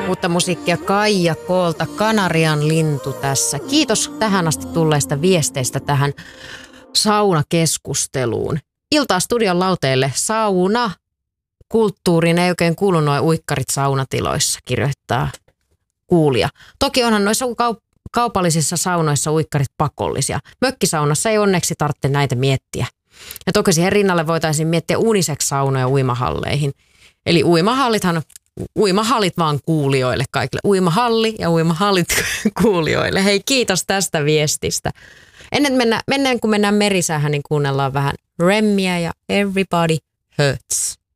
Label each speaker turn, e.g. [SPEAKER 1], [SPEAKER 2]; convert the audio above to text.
[SPEAKER 1] Uutta musiikkia Kaija Koolta, Kanarian lintu tässä. Kiitos tähän asti tulleista viesteistä tähän saunakeskusteluun. Iltaa studion lauteille sauna. Kulttuuriin ei oikein kuulu nuo uikkarit saunatiloissa, kirjoittaa kuulija. Toki onhan noissa kaupallisissa saunoissa uikkarit pakollisia. Mökkisaunassa ei onneksi tarvitse näitä miettiä. Ja toki siihen rinnalle voitaisiin miettiä unisex-saunoja uimahalleihin. Eli uimahallit vaan kuulijoille kaikille. Uimahalli ja uimahallit kuulijoille. Hei, kiitos tästä viestistä. Ennen kuin mennään merisäähän, niin kuunnellaan vähän Remmiä ja Everybody Hurts.